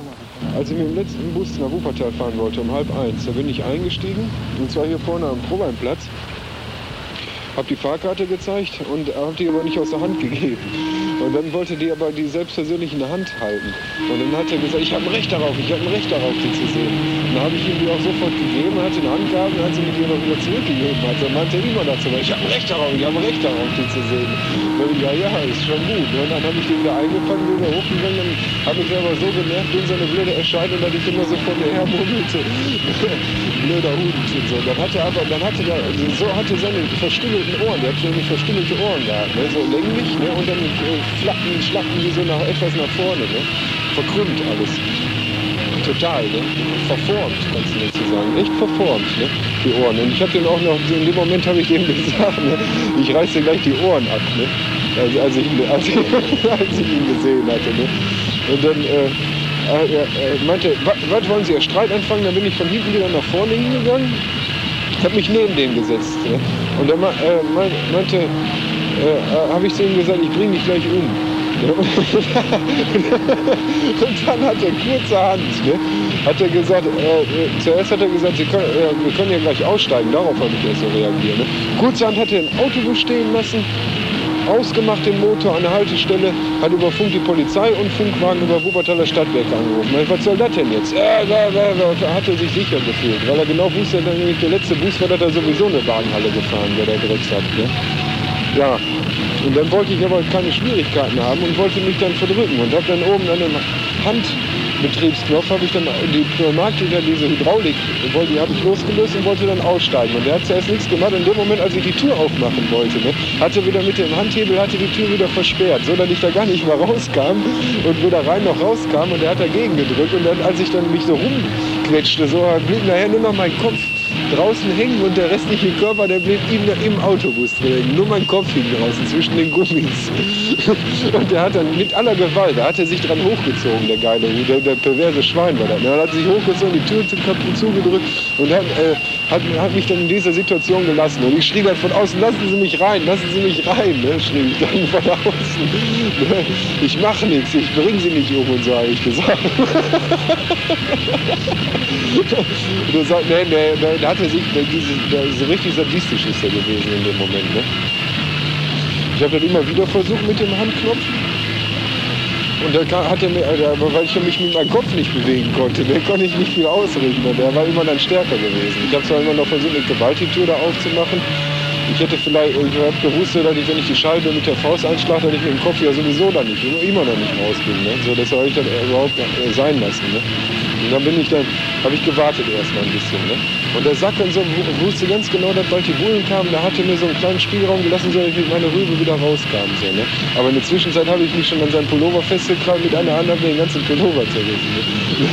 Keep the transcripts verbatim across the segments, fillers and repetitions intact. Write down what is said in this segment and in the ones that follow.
Als ich mit dem letzten Bus nach Wuppertal fahren wollte, um halb eins, da bin ich eingestiegen, und zwar hier vorne am Probeinplatz, habe die Fahrkarte gezeigt und habe die aber nicht aus der Hand gegeben. Und dann wollte die aber die selbstpersönlich in der Hand halten. Und dann hat er gesagt, ich habe ein Recht darauf, ich habe ein Recht darauf, die zu sehen. Und dann habe ich ihm die auch sofort gegeben, hat sie in die Hand gehabt und hat sie mir die aber wieder zurückgegeben. Also dann meinte er immer dazu, ich habe ein Recht darauf, ich habe ein Recht darauf, die zu sehen. Und dann, ja, ja, ist schon gut. Und dann habe ich die wieder eingefangen, bin wieder hochgegangen, dann habe ich aber so genervt, bin so eine blöde Erscheinung, dass ich immer so vor mir her murmelte. Blöder Hund und so. Dann hatte er aber, dann hatte er, so hatte seine verstümmelten Ohren, der hat nämlich verstümmelte Ohren gehabt, ne? So länglich, ne? Und dann äh, flacken, schlacken die so nach, etwas nach vorne, ne? Verkrümmt alles. Total, ne? Verformt, kannst du dazu sagen. Echt verformt, ne? Die Ohren. Und ich habe den auch noch, in dem Moment habe ich dem gesagt, ne? Ich reiß dir gleich die Ohren ab, ne? Also, als, ich, als, ich, als ich ihn gesehen hatte, ne? Und dann, äh, Er, er meinte, was wollen Sie, Streit anfangen? Dann bin ich von hinten wieder nach vorne hingegangen. Ich habe mich neben den gesetzt. Ne? Und dann äh, meinte, äh, habe ich zu ihm gesagt, ich bringe dich gleich um. Ja? Und dann hat er kurzerhand, ne, hat er gesagt, äh, zuerst hat er gesagt, Sie können, äh, wir können ja gleich aussteigen. Darauf habe ich erst so reagiert. Ne? Kurzerhand hat er ein Autobus stehen lassen, ausgemacht den Motor an der Haltestelle, hat über Funk die Polizei und Funkwagen über Wuppertaler Stadtwerke angerufen. Was soll das denn jetzt? Äh, da, da, da hat er sich sicher gefühlt, weil er genau wusste, dass nämlich der letzte Bus war, dass er sowieso eine Wagenhalle gefahren, der da direkt hat. Ne? Ja, und dann wollte ich aber keine Schwierigkeiten haben und wollte mich dann verdrücken und habe dann oben an dem Handbetriebsknopf habe ich dann die Pneumatik, diese Hydraulik, die habe ich losgelöst und wollte dann aussteigen. Und der hat zuerst nichts gemacht. In dem Moment, als ich die Tür aufmachen wollte, ne, hat er wieder mit dem Handhebel hatte die Tür wieder versperrt, so dass ich da gar nicht mehr rauskam und weder rein noch rauskam. Und er hat dagegen gedrückt. Und dann, als ich dann mich so rumquetschte, so blieb nachher nur noch mein Kopf draußen hängen und der restliche Körper, der blieb ihm im Autobus drin. Nur mein Kopf hing draußen zwischen den Gummis. Und der hat dann mit aller Gewalt, da hat er sich dran hochgezogen, der geile Hut, der, der perverse Schwein war das. Er hat sich hochgezogen, die Tür zugedrückt und hat, äh, hat, hat mich dann in dieser Situation gelassen. Und ich schrie dann von außen, lassen Sie mich rein, lassen Sie mich rein, ne, schrie ich dann von außen. Ich mache nichts, ich bringe Sie nicht um und so, habe ich gesagt. Und er sagt, nee, nee, nee, da hat er sich, der, diese, der, so richtig sadistisch ist er gewesen in dem Moment, ne? Ich habe dann immer wieder versucht mit dem Handknopf. Und dann hat er mir, aber weil ich mich mit meinem Kopf nicht bewegen konnte, der konnte ich nicht viel ausrichten. Der war immer dann stärker gewesen. Ich habe zwar immer noch versucht, mit Gewalt die Tür da aufzumachen. Ich hätte vielleicht, ich habe gewusst, dass ich, wenn ich die Scheibe mit der Faust einschlage, dass ich mit dem Kopf ja sowieso dann nicht, immer noch nicht rausging. Ne? So, das habe ich dann überhaupt sein lassen. Ne? Und dann bin ich dann, habe ich gewartet erstmal ein bisschen. Ne? Und der Sack und so wusste ganz genau, dass bald die Bullen kamen. Da hatte mir so einen kleinen Spielraum gelassen, so dass ich mit meiner Rübe wieder rauskam. So, ne? Aber in der Zwischenzeit habe ich mich schon an seinen Pullover festgekrallt, mit einer Hand den ganzen Pullover zerrissen. Ne?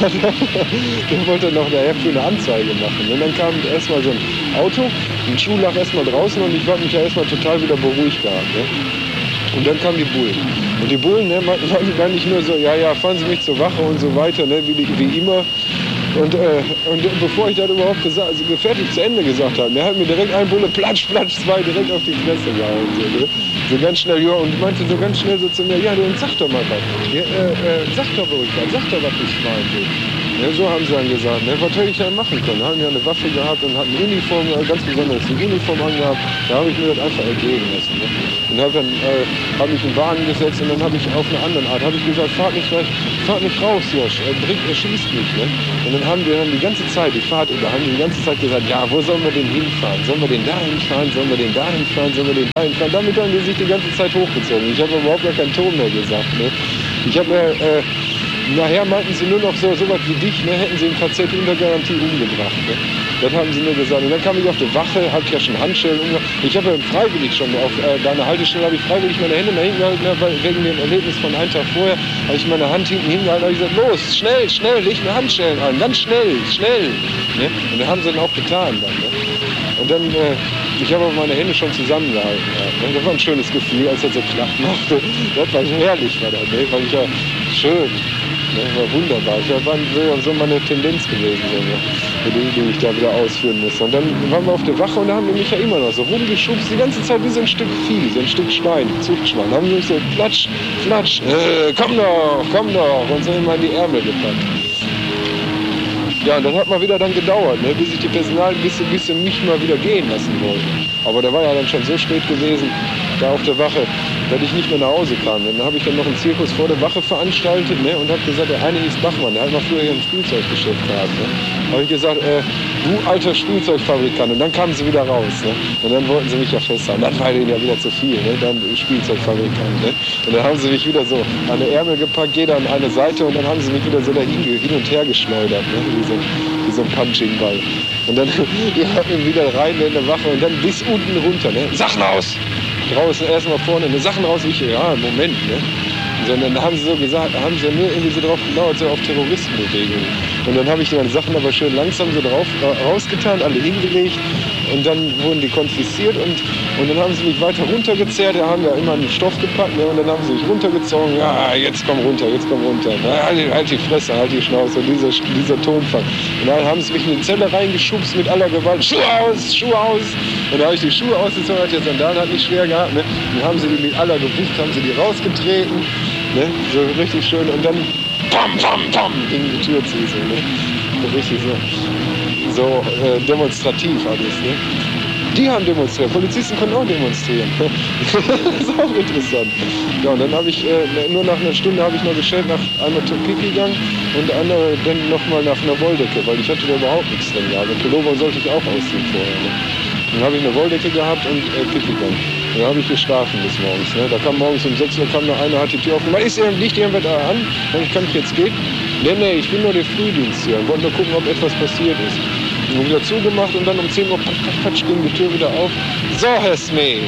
Der wollte noch daher für eine Anzeige machen. Und dann kam erstmal so ein Auto, ein Schuh lag erstmal draußen und ich habe mich ja erstmal total wieder beruhigt gehabt. Ne? Und dann kamen die Bullen. Und die Bullen, ne, waren gar nicht nur so, ja, ja, fahren Sie mich zur Wache und so weiter, ne, wie, wie immer. Und, äh, und bevor ich das überhaupt gesagt, also fertig zu Ende gesagt habe, der hat mir direkt ein Bulle, platsch, platsch, zwei direkt auf die Fresse gehauen. So, ne? So ganz schnell, ja, und meinte so ganz schnell so zu mir, ja, du, sag doch mal was. Ja, äh, äh, sag doch ruhig was, sag doch was, du Schwein. Ja, so haben sie dann gesagt, ne? Was hätte ich dann machen können? Haben ja eine Waffe gehabt und hatten eine Uniform, ganz besonders eine Uniform angehabt. Da habe ich mir das einfach ergeben lassen. Ne? Und habe dann äh, hab mich in Bahn gesetzt und dann habe ich auf eine andere Art, habe ich gesagt, fahrt nicht, fahrt nicht raus, Josch, er, bringt, er schießt mich. Ne? Und dann haben wir dann die ganze Zeit, die Fahrt über, haben die die ganze Zeit gesagt, ja, wo sollen wir denn hinfahren? Sollen wir den dahin fahren? Sollen wir den dahin fahren? Sollen wir den dahin fahren? Damit haben die sich die ganze Zeit hochgezogen. Ich habe überhaupt gar keinen Ton mehr gesagt. Ne? Ich habe äh, nachher meinten sie nur noch so, so was wie dich, ne, hätten sie im K Z unter Garantie umgebracht. Ne? Das haben sie nur gesagt. Und dann kam ich auf die Wache, hatte ja schon Handschellen umgebracht. Ich habe ja freiwillig schon auf äh, deiner Haltestelle, habe ich freiwillig meine Hände nach hinten gehalten, ne, wegen dem Erlebnis von einem Tag vorher, habe ich meine Hand hinten hingehalten, habe ich gesagt, los, schnell, schnell, leg mir Handschellen an, ganz schnell, schnell. Ne? Und das haben sie dann auch getan. Dann, ne? Und dann, äh, ich habe aber meine Hände schon zusammengehalten. Ja, ne? Das war ein schönes Gefühl, als das so knapp machte. Das war herrlich, war das, ne? Weil ich ja schön. Das war wunderbar. Das war so meine Tendenz gewesen, so, ne? die, die ich da wieder ausführen musste. Und dann waren wir auf der Wache und da haben die mich ja immer noch so rumgeschubst, die ganze Zeit wie so ein Stück Vieh, so ein Stück Schwein, Zuchtschwein. Da haben die mich so platsch, platsch, äh, komm doch, komm doch, und so immer in die Ärmel gepackt. Ja, und das hat mal wieder dann gedauert, ne, bis ich die Personal ein bisschen, bisschen nicht mal wieder gehen lassen wollte. Aber da war ja dann schon so spät gewesen, da auf der Wache, dass ich nicht mehr nach Hause kam. Dann habe ich dann noch einen Zirkus vor der Wache veranstaltet, ne, und habe gesagt, der eine hieß Bachmann, der hat mal früher hier ein Spielzeuggeschäft gehabt. Ne. Habe ich gesagt, äh, du alter Spielzeugfabrikant. Und dann kamen sie wieder raus. Ne. Und dann wollten sie mich ja festhalten. Dann war denen ja wieder zu viel, ne, dann Spielzeugfabrikant. Ne. Und dann haben sie mich wieder so an die Ärmel gepackt, jeder an eine Seite, und dann haben sie mich wieder so dahin hin und her geschleudert, ne, wie, so, wie so ein Punching-Ball. Und dann ja, wieder rein in der Wache und dann bis unten runter. Ne. Sachen aus! Draußen erstmal vorne, eine Sachen raus, ich, ja, Moment, ne? Sondern da haben sie so gesagt, da haben sie nur irgendwie so drauf gelauert, so auf Terroristenbewegungen. Und dann habe ich meine Sachen aber schön langsam so drauf rausgetan, alle hingelegt, und dann wurden die konfisziert, und, und dann haben sie mich weiter runtergezerrt, da haben ja immer einen Stoff gepackt, ne? Und dann haben sie mich runtergezogen, ja, jetzt komm runter, jetzt komm runter, ja, halt, halt die Fresse, halt die Schnauze, und dieser, dieser Tonfall. Und dann haben sie mich in die Zelle reingeschubst mit aller Gewalt, Schuhe aus, Schuhe aus, und da habe ich die Schuhe ausgezogen, hat der Sandalen hat nicht schwer gehabt, ne? Dann haben sie die mit aller Gewalt, haben sie die rausgetreten, ne? So richtig schön, und dann pam, pam, pam, ging die Tür zu, so, ne? So richtig so, so äh, demonstrativ alles, ne? Die haben demonstriert, Polizisten können auch demonstrieren. Das ist auch interessant. Ja, und dann habe ich, äh, nur nach einer Stunde habe ich noch geschellt, nach einmal zum Pipi gegangen und andere dann nochmal nach einer Wolldecke, weil ich hatte da überhaupt nichts drin gehabt. Und Pullover sollte ich auch ausziehen vorher, ne? Dann habe ich eine Wolldecke gehabt und äh, Pipi gegangen. Dann habe ich geschlafen bis morgens. Ne? Da kam morgens um sechs Uhr kam noch einer, hat die Tür offen. Ist ihr, liegt irgendwas da an? Dann kann ich jetzt gehen? Nee, nee, ich bin nur der Frühdienst hier. Ich wollte nur gucken, ob etwas passiert ist. Und wieder zugemacht, und dann um zehn Uhr patsch, patsch, patsch, ging die Tür wieder auf. So, Herr Smee,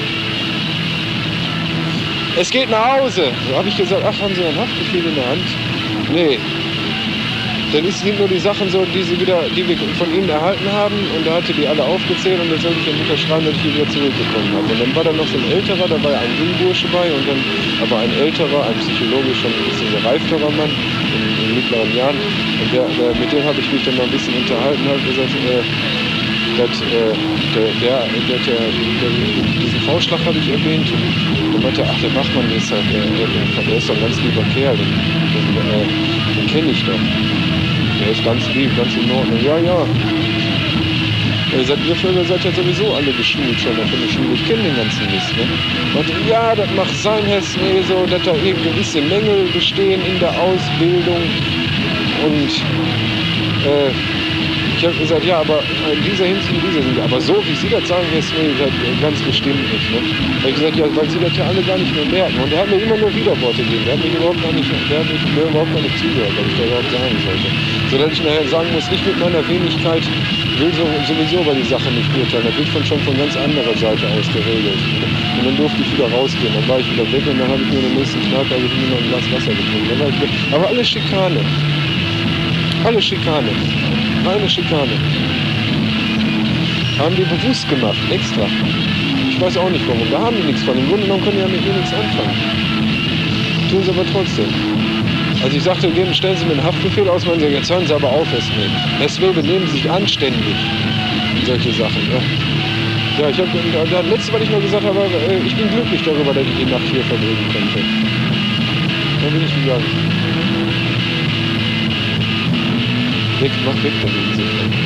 es geht nach Hause. Da habe ich gesagt, ach, haben Sie ein Haftbefehl in der Hand? Nee. Dann ist, sind nur die Sachen so, die, sie wieder, die wir von Ihnen erhalten haben, und da hatte die alle aufgezählt, und dann sollte ich dann unterschreiben, dass ich die wieder zurückbekommen habe. Und dann war da noch so ein älterer, da war ein Jungbursche bei, und dann aber ein älterer, ein psychologisch schon ein bisschen gereifterer Mann in, in mittleren Jahren, und der, der, mit dem habe ich mich dann noch ein bisschen unterhalten, habe gesagt, äh, dass, äh, der, der, der, der, der, diesen Vorschlag habe ich erwähnt, und dann meinte er, ach, der Bachmann ist halt, der, der, der ist doch ein ganz lieber Kerl, den, den, äh, den kenne ich doch. Der ist ganz lieb, ganz in Ordnung. Ja, ja. Er sagt, ihr Vögel seid ja sowieso alle geschult schon auf der Schule. Ich kenne den ganzen Mist, ne? Und ja, das macht sein, Herr Smee, so, dass da eben gewisse Mängel bestehen in der Ausbildung. Und äh, ich habe gesagt, ja, aber in dieser Hinsicht, in dieser Hinsicht. Aber so, wie Sie das sagen, Herr Smee, das ganz bestimmt nicht, ne? Da habe ich gesagt, ja, weil Sie das ja alle gar nicht mehr merken. Und er hat mir immer nur Widerworte gegeben. Der hat mich überhaupt gar nicht, der hat mich mir überhaupt gar nicht zugehört, was ich da überhaupt sagen sollte. So dass ich nachher sagen muss, nicht mit meiner Wenigkeit, will so, sowieso über die Sache nicht urteilen. Das wird von, schon von ganz anderer Seite aus geregelt. Und dann durfte ich wieder rausgehen. Dann war ich wieder weg, und dann habe ich mir den nächsten Tag habe ich mir noch ein Glas Wasser getrunken. Dann war ich weg. Aber alles Schikane. Alles Schikane. Reine Schikane. Haben die bewusst gemacht, extra. Ich weiß auch nicht warum. Da haben die nichts von. Im Grunde genommen können die ja mit mir nichts anfangen. Tun sie aber trotzdem. Also ich sagte, geben, stellen Sie mir einen Haftbefehl aus, meinen Sie, jetzt hören Sie aber auf, Herr Smee. Herr Smee, benehmen Sie sich anständig. Solche Sachen. Ja, ja ich habe, das letzte, was ich noch gesagt habe, ich bin glücklich darüber, dass ich die Nacht hier verbringen konnte. Dann bin ich gegangen. Weg, mach weg, da liegen Sie.